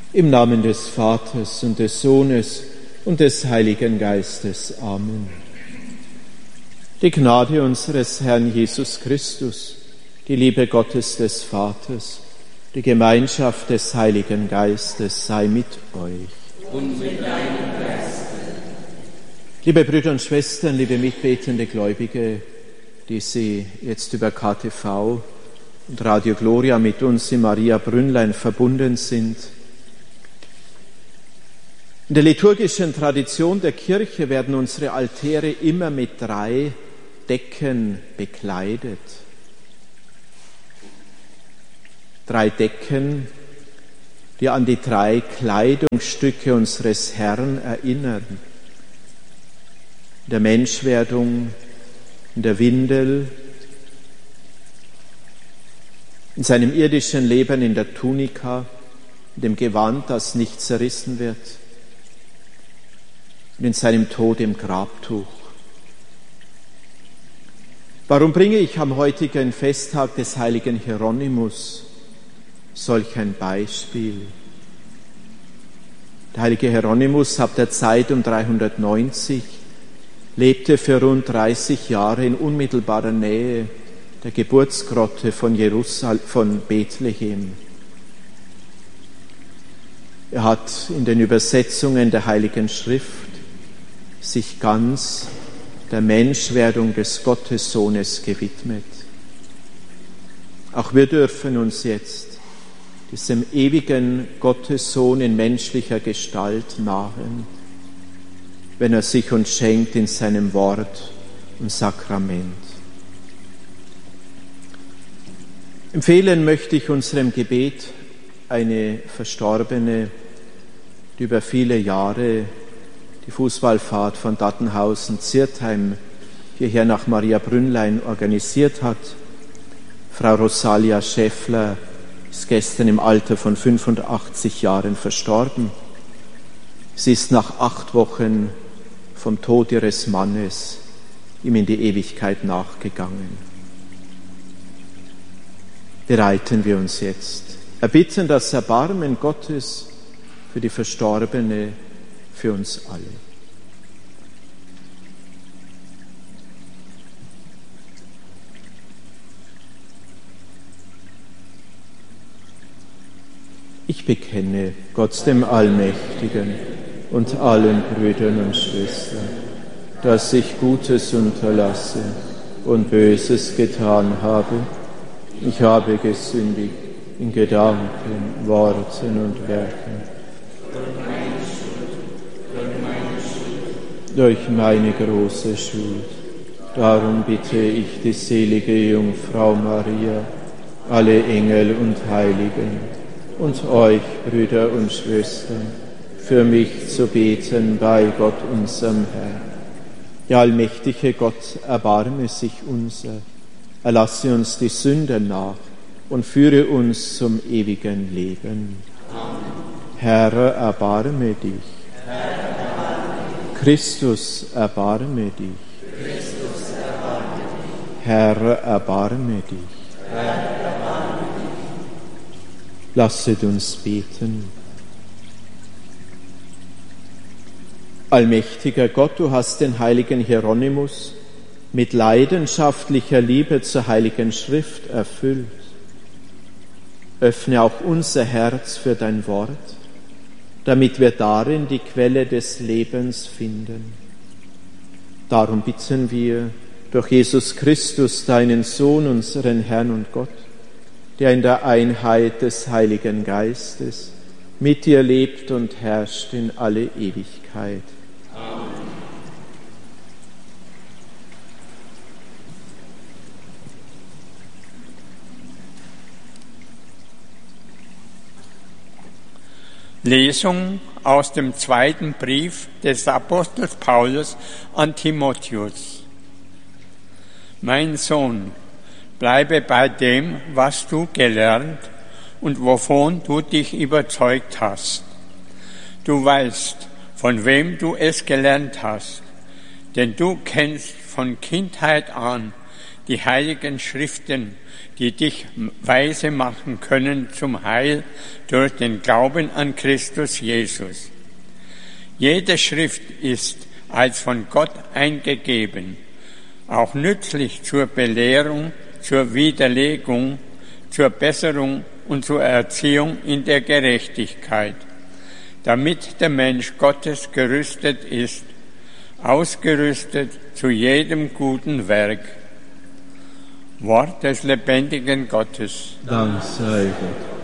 Im Namen des Vaters und des Sohnes und des Heiligen Geistes. Amen. Die Gnade unseres Herrn Jesus Christus, die Liebe Gottes des Vaters, die Gemeinschaft des Heiligen Geistes sei mit euch. Und mit deinem Geiste. Liebe Brüder und Schwestern, liebe mitbetende Gläubige, die Sie jetzt über KTV und Radio Gloria mit uns im Maria Brünnlein verbunden sind. In der liturgischen Tradition der Kirche werden unsere Altäre immer mit 3 Decken bekleidet. 3 Decken, die an die 3 Kleidungsstücke unseres Herrn erinnern. In der Menschwerdung, in der Windel, in seinem irdischen Leben in der Tunika, in dem Gewand, das nicht zerrissen wird, und in seinem Tod im Grabtuch. Warum bringe ich am heutigen Festtag des heiligen Hieronymus solch ein Beispiel? Der heilige Hieronymus ab der Zeit um 390 lebte für rund 30 Jahre in unmittelbarer Nähe der Geburtsgrotte von Bethlehem. Er hat in den Übersetzungen der Heiligen Schrift sich ganz der Menschwerdung des Gottessohnes gewidmet. Auch wir dürfen uns jetzt diesem ewigen Gottessohn in menschlicher Gestalt nahen, wenn er sich uns schenkt in seinem Wort und Sakrament. Empfehlen möchte ich unserem Gebet eine Verstorbene, die über viele Jahre die Fußballfahrt von Dattenhausen-Ziertheim hierher nach Maria Brünnlein organisiert hat. Frau Rosalia Schäffler ist gestern im Alter von 85 Jahren verstorben. Sie ist nach 8 Wochen vom Tod ihres Mannes ihm in die Ewigkeit nachgegangen. Bereiten wir uns jetzt, erbitten das Erbarmen Gottes für die Verstorbene, für uns alle. Ich bekenne Gott dem Allmächtigen und allen Brüdern und Schwestern, dass ich Gutes unterlasse und Böses getan habe. Ich habe gesündigt in Gedanken, Worten und Werken. Durch meine große Schuld. Darum bitte ich die selige Jungfrau Maria, alle Engel und Heiligen und euch, Brüder und Schwestern, für mich zu beten bei Gott, unserem Herrn. Der allmächtige Gott, erbarme sich unser, erlasse uns die Sünden nach und führe uns zum ewigen Leben. Amen. Herr, erbarme dich. Christus, erbarme dich. Christus, erbarme dich. Herr, erbarme dich. Herr, erbarme dich. Lasset uns beten. Allmächtiger Gott, du hast den heiligen Hieronymus mit leidenschaftlicher Liebe zur heiligen Schrift erfüllt. Öffne auch unser Herz für dein Wort, damit wir darin die Quelle des Lebens finden. Darum bitten wir durch Jesus Christus, deinen Sohn, unseren Herrn und Gott, der in der Einheit des Heiligen Geistes mit dir lebt und herrscht in alle Ewigkeit. Amen. Lesung aus dem 2. Brief des Apostels Paulus an Timotheus. Mein Sohn, bleibe bei dem, was du gelernt und wovon du dich überzeugt hast. Du weißt, von wem du es gelernt hast, denn du kennst von Kindheit an die heiligen Schriften, die dich weise machen können zum Heil durch den Glauben an Christus Jesus. Jede Schrift ist als von Gott eingegeben, auch nützlich zur Belehrung, zur Widerlegung, zur Besserung und zur Erziehung in der Gerechtigkeit, damit der Mensch Gottes gerüstet ist, ausgerüstet zu jedem guten Werk. Wort des lebendigen Gottes. Dank sei Gott.